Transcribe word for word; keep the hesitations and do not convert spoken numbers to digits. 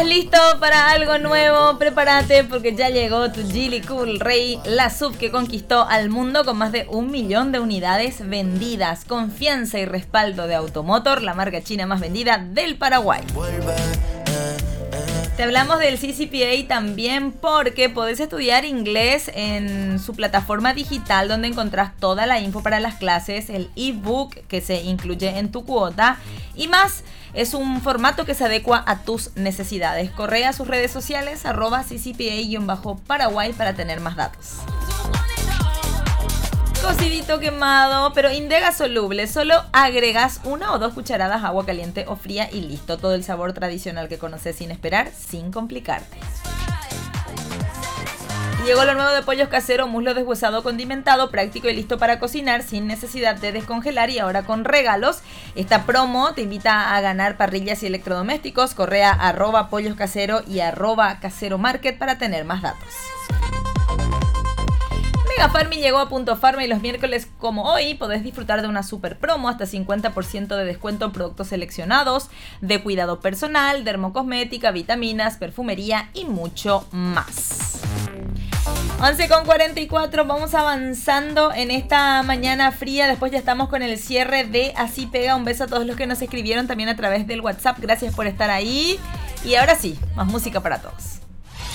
¿Listo para algo nuevo? Prepárate porque ya llegó tu Geely Cool Ray, la S U V que conquistó al mundo con más de un millón de unidades vendidas. Confianza y respaldo de Automotor, la marca china más vendida del Paraguay. Te hablamos del C C P A también porque podés estudiar inglés en su plataforma digital donde encontrás toda la info para las clases, el ebook que se incluye en tu cuota y más. Es un formato que se adecua a tus necesidades. Corre a sus redes sociales, arroba C C P A-Paraguay para tener más datos. Cocidito quemado, pero Indega soluble. Solo agregas una o dos cucharadas agua caliente o fría y listo. Todo el sabor tradicional que conoces sin esperar, sin complicarte. Llegó lo nuevo de Pollos Caseros, muslo deshuesado condimentado, práctico y listo para cocinar sin necesidad de descongelar y ahora con regalos. Esta promo te invita a ganar parrillas y electrodomésticos. Corre a arroba pollos casero y arroba casero market para tener más datos. Megafarmi llegó a Punto Farma y los miércoles como hoy podés disfrutar de una super promo, hasta cincuenta por ciento de descuento en productos seleccionados, de cuidado personal, dermocosmética, vitaminas, perfumería y mucho más. once con cuarenta y cuatro, vamos avanzando en esta mañana fría, después ya estamos con el cierre de Así Pega. Un beso a todos los que nos escribieron también a través del WhatsApp, gracias por estar ahí y ahora sí, más música para todos.